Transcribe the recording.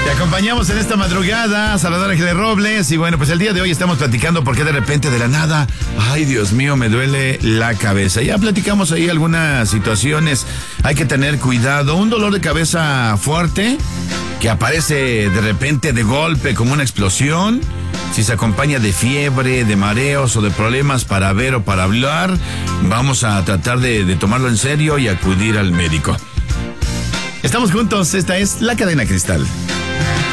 Te acompañamos en esta madrugada, Salvador Ángeles Robles. Y bueno, pues el día de hoy estamos platicando porque de repente de la nada, ay Dios mío, me duele la cabeza. Ya platicamos ahí algunas situaciones, hay que tener cuidado. Un dolor de cabeza fuerte que aparece de repente de golpe como una explosión. Si se acompaña de fiebre, de mareos o de problemas para ver o para hablar, vamos a tratar de tomarlo en serio y acudir al médico. Estamos juntos, esta es La Cadena Cristal.